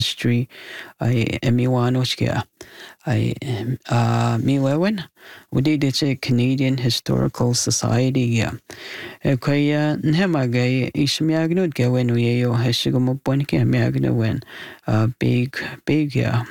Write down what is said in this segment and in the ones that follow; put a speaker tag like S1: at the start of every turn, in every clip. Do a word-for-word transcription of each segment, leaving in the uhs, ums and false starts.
S1: History I emiwanochkia I uh miwewen we did a Canadian Historical Society ya kaya nhemagay ismiagnud gawen uyeyo hesigumo ke miagnawen uh big big ya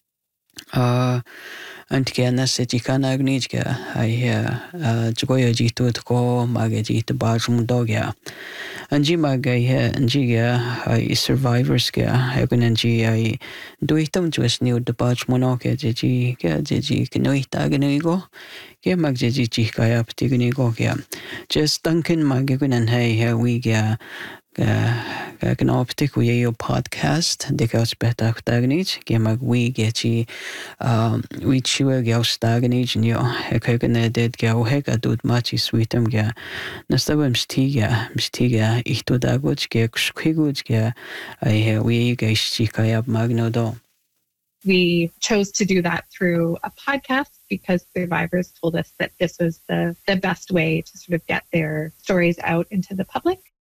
S1: uh Antgena setikana agnijga I uh jogoya jitu tko mage jitu bajmudogya Anji magay anjiga I survivors ga egun anji I duitam just new the bajmonoke jeji ga jeji kinoita gnigo ke mag jeji chikaya ptignigo ga just Duncan magegun hey we ga ga kan optik we yo podcast de kaus beta tagnij ke mag we gechi um we chua ga stagnij nyo ekegen det ga hega dut machi sweetem ga nastabem stiga stiga ich to dagoch ga kwigoch ga I we ga chikaya magnodo.
S2: We chose to do that through a podcast because survivors told us that this was the, the best way to sort of get their stories out into the public.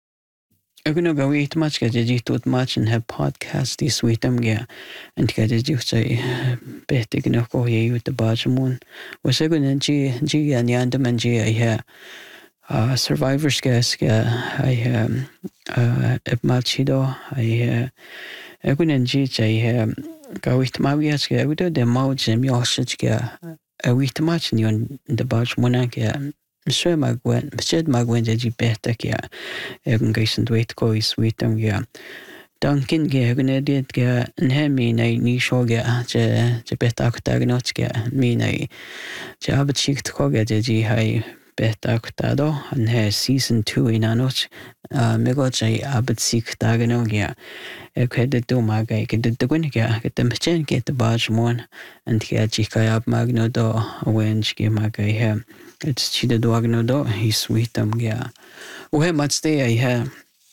S1: I'm going to go eat much get you to much and have podcast this week. I'm going to get you say, betting no go here with the Bajamon. Was I going to G and Yandam and G? I hear uh, survivors guess. I um, uh, Machido. I hear I'm going to G. I hear go with my yes. I would do the mouths and yoshich. I with much in the Bajamon. Sure, Magwen, said Magwen, did you better? Yeah, Egan Gason wait go is with them. Yeah, Duncan Gagan did get and hemi na nisho get the better octagonot get me na Jabba chick to go get the high better octado and her season two in a notch. Uh, Megoj Abbott sick dagano. Yeah, a credit to Maga get the win get them chen get the barge one and get Chikayab Magno do when she gave Maga here. It's Chida Dwagno, he's sweet them, yeah. We have much day, I have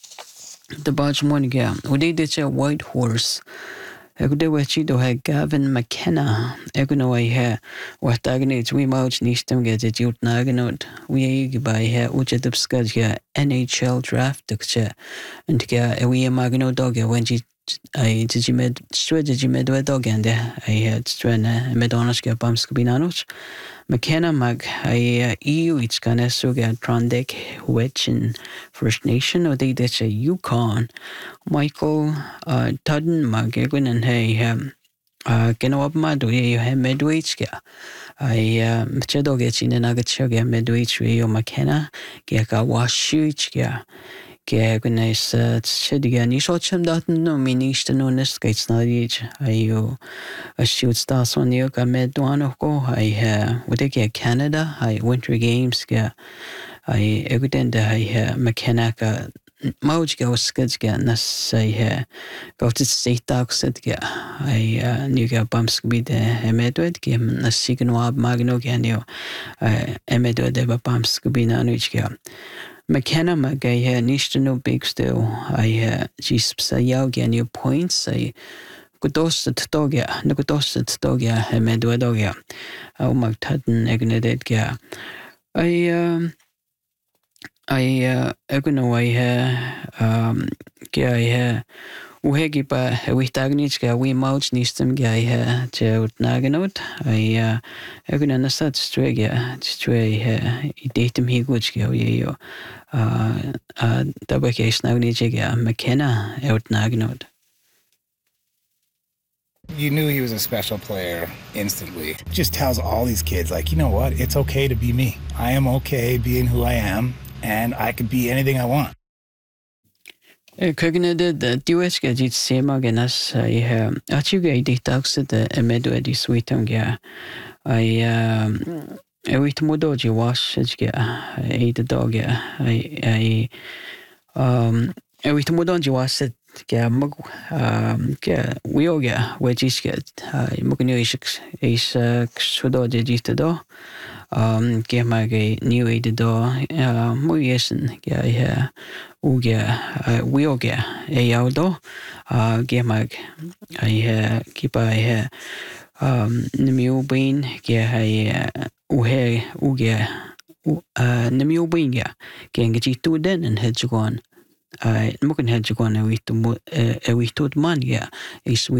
S1: the barge one, yeah. We did a white horse. I could do a Chido had Gavin McKenna. I could know I have what agnates we mouch niche them get it out naganot. We by here, which at the scudge, N H L draft, and get a wee magno dog when she. I did you med straight did you med with dog and I had strana medonaska bamskubinanos. McKenna mag I E U it's gonna so get Trondek Wetchin First Nation or they did a Yukon. Michael uh Tudden mag egun and hey um uh Genoab Madu you have medwich I um Chedo gets in an agachaga medwich Rio McKenna Geka washuich ya. Gegunnes Chidiga Nishocham Dutton no meanish to know nest gates not each. I a shoot stars on you got med one go. I uh would they get Canada, I winter games get I evident I mechanic Mouch go skids get nas I go to state dogs set get I knew get bumps be the Emedwed game a signal magno can you I Emedwed ever bumps could be none which get. McKenna magay ha nish no big still I jis sa yaw new points I kudos at dogya no kudos at dogya I medwa dogya au magtaden egnedet ga I um I uh egno I ha um ga I ha uhegi ba we tagnich ga we mouch nistem ga I ha je naganot I uh egno nasat strega stray ha datum he guch ga yo uh uh double case now need to McKenna out nagnod.
S3: You knew he was a special player instantly. Just tells all these kids, like, you know what? It's okay to be me. I am okay being who I am, and I could be anything I want.
S1: Kögene de dueska dit sema genas I have achuga dit taxed the medo di sweetum ga I um Every modoji wash get I the dog I I um every modoji wash it get mug um get we all get wedges get I mugnu is is sudo digit do um get my new aid do uh muyesen get I uge we all get a yaudo uh get my I keep I um Nemu Bain get I uhe uge uh Nemu Bain get get to den and heads gone I mucken heads gone a week to a week to man yeah is